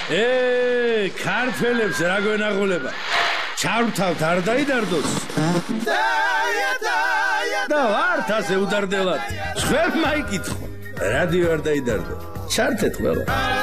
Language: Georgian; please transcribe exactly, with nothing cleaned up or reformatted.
ე, ქართველებს რა გვენაღულება? ჩავრთავთ არ დაიდარდოს? და ვართ ასე უდარდელად. ხველმა იკითხო. რადიო არ დაიდარდო. ჩართეთ ყველა.